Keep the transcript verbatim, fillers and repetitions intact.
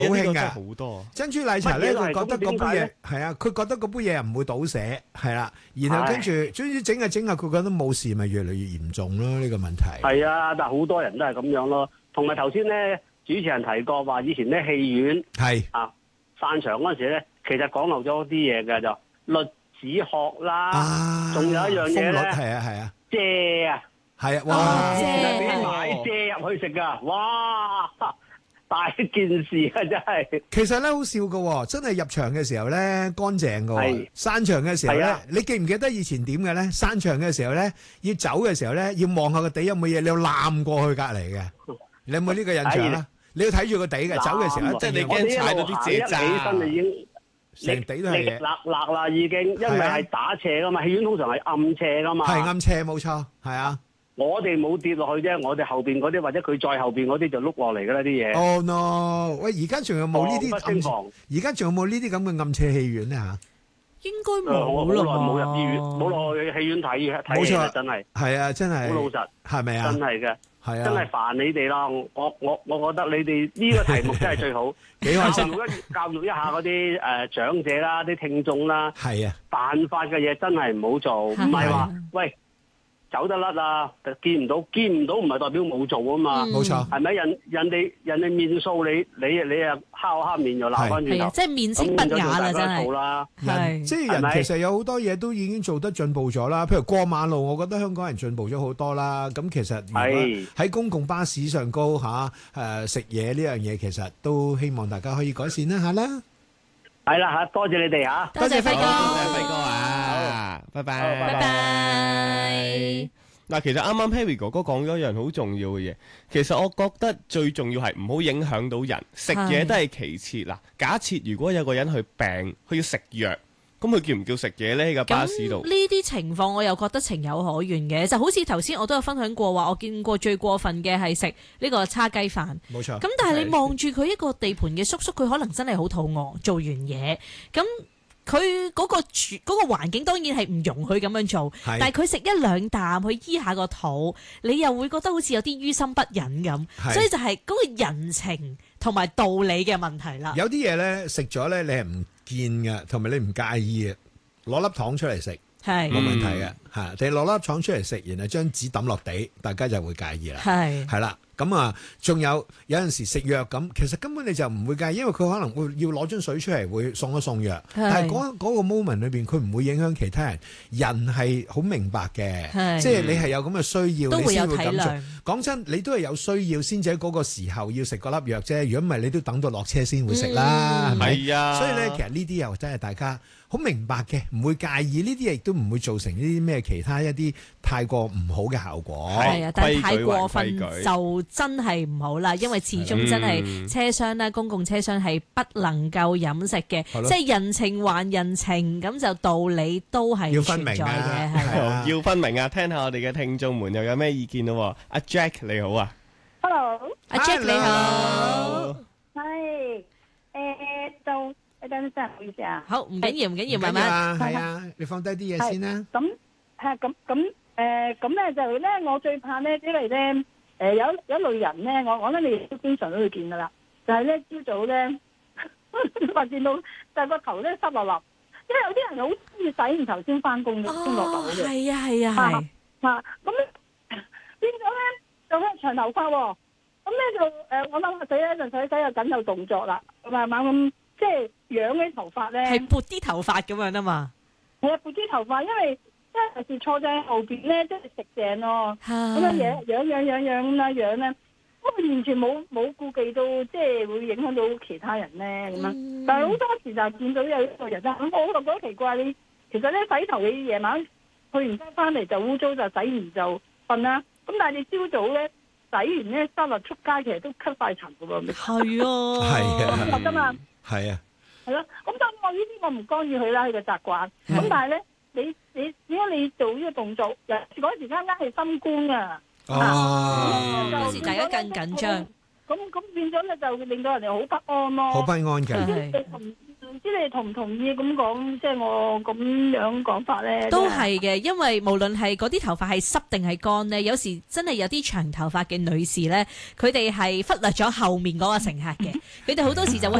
好興真係㗎。 好多珍珠奶茶咧，佢乜嘢都係覺得嗰杯嘢咁點解咧係啊，佢覺得嗰杯嘢唔會倒瀉，係啦。然後跟住，總之整下整下，佢覺得冇事，咪越嚟越嚴重咯。呢個問題係啊，但係好多人都係咁樣咯。同埋頭先咧，主持人提過話，以前咧戲院係啊散場嗰陣時咧，其實講漏咗啲嘢嘅就栗子殼啦， 啊， 仲有一樣嘢咧， 係啊係啊蔗啊， 係啊， 哦哇！ 以前係俾蔗買蔗入去食噶，哇！大件事啊，真係。 其實咧好笑㗎喎，真係入場嘅時候咧乾淨㗎喎係， 散場嘅時候咧係啊， 你記唔記得以前點嘅咧？散場嘅時候咧，要走嘅時候咧，要望下個地有冇嘢，你要攬過去隔離嘅。你有冇呢個印象啊？你要睇住個地嘅，走嘅時候一即係你定要驚踩到啲蔗渣一起身就已經成地都係嘢， 力辣辣啦，已經，因為係打斜噶嘛，戲院通常係暗斜噶嘛。 係暗斜冇錯，係啊。 我哋冇跌落去啫，我哋後邊嗰啲或者佢再後邊嗰啲就碌落嚟噶啦啲嘢。 Oh no！喂，而家仲有冇呢啲防不勝防暗？而家仲有冇呢啲咁嘅暗斜戲院咧嚇？ 應該誒我好冇啦耐冇入醫院， 嘛冇落去戲院睇睇冇錯戲啦，真係係啊，真係好老實， 係咪啊真？係嘅， 係啊， 真係煩你哋啦。我我我覺得你哋呢個題目真係最好， 幾開心教育一教育一下嗰啲誒長者啦、啲聽眾啦， 係啊， 犯法嘅嘢真係唔好做，唔係話喂走得甩啊，見唔到見唔到唔係代表冇做啊嘛。 嗯冇錯， 係咪人人哋人哋面掃你，你你啊敲黑面又鬧翻轉係啊， 頭， 即係面色不雅啦，真係。 啦。 人係即係人係咪其實有好多嘢都已經做得進步咗啦。譬如過馬路，我覺得香港人進步咗好多啦。咁其實如果係喺公共巴士上高嚇誒食嘢呢樣嘢，其實都希望大家可以改善一下啦。 係啦嚇，多謝你哋嚇。 多謝輝哥， 多謝輝哥啊，拜拜， 好拜拜。 嗱，其實啱啱 Harry 哥哥講咗一樣好重要嘅嘢，其實我覺得最重要係唔好影響到人，食嘢都係其次。嗱，假設如果有個人去病，佢要食藥，咁佢叫唔叫食嘢呢？喺個巴士度咁呢啲情況我又覺得情有可原嘅，就好似頭先我都有分享過話，我見過最過分嘅係食呢個叉雞飯。 冇錯。 咁但係你望住佢一個地盤嘅叔叔，佢可能真係好肚餓，做完嘢咁。佢嗰個處嗰個環境當然係唔容許咁樣做， 係但係佢食一兩啖去醫下個肚，你又會覺得好似有啲於心不忍咁， 係所以就係嗰個人情同埋道理嘅問題啦。 有啲嘢咧食咗咧，你係唔見嘅，同埋你唔介意嘅，攞粒糖出嚟食係冇問題嘅嚇。你攞粒糖出嚟食，然後將紙抌落地，大家就會介意啦。 係係啦，咁啊，仲有有陣時食藥咁，其實根本你就唔會介意，因為佢可能會要攞樽水出嚟，會送一送藥。但係嗰嗰個 moment 裏邊，佢唔會影響其他人。人係好明白嘅， 係即係你係有咁嘅需要， 都會有體你先會咁做。 諒。 講真，你都係有需要先至喺嗰個時候要食嗰粒藥啫。如果唔係，你都等到落車先會食啦，係咪？ 係啊， 所以咧，其實呢啲又真係大家好明白嘅，唔會介意呢啲，亦都唔會造成呢啲咩其他一啲太過唔好嘅效果。 係啊，但係太規矩過分還規矩就真係唔好啦，因為始終真係嗯車廂啦，公共車廂係不能夠飲食嘅， 係咯即係人情還人情，咁就道理都係要分明存在啊嘅，係係啊要分明啊！聽下我哋嘅聽眾們又有咩意見咯？阿 Jack 你好啊， Hello， 阿 Jack 你好， 係誒就誒等陣，唔好意思啊。 好唔緊要唔緊要， 唔緊慢慢要啊，係啊，你放低啲嘢先啦。 咁係咁咁誒咁咧就咧，我最怕咧，因為咧誒有有一類人咧，我我諗你都經常都會見噶啦，就係咧朝早咧話見到就係個頭咧濕落落，因為有啲人好中意洗完頭先翻工嘅，先落樓哦， 嘅。 係啊係啊係， 啊，咁變咗咧就係長頭髮喎，咁咧就誒、呃、我諗下洗咧就洗洗又緊有動作啦，慢慢咁即係養啲頭髮咧， 係撥啲頭髮咁樣啊嘛， 係啊撥啲頭髮，因為因為有時坐喺後邊咧即係食正咯，咁樣係養養養養養咁啦養咧，咁完全冇冇顧忌到即係會影響到其他人咧咁樣， 嗯但係好多時就係見到有一個人咧，咁我就覺得奇怪，你其實咧洗頭你夜晚去完身翻嚟就污糟就洗完就瞓啦。咁但係你朝早咧洗完咧，收落出街，其實都吸晒塵噶喎， 係啊， 係啊咁噶嘛， 係啊， 係咯。咁當然我呢啲我唔干預佢啦，佢嘅習慣。咁但係咧，你你點解你做呢個動作？有嗰時間啱係心官啊， 哦， 嗰時大家更緊張。 咁咁變咗咧，就令到人哋好不安咯。 好不安嘅。 係你同知你同唔同意咁講，即係我咁樣講法咧？ 都係嘅，因為無論係嗰啲頭髮係濕定係乾咧，有時真係有啲長頭髮嘅女士咧，佢哋係忽略咗後面嗰個乘客嘅，佢哋好多時就會